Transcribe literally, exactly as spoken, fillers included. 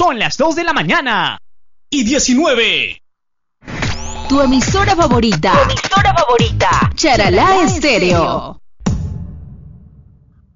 Son las dos de la mañana y diecinueve. Tu emisora favorita. Tu emisora favorita. Charalá Estéreo.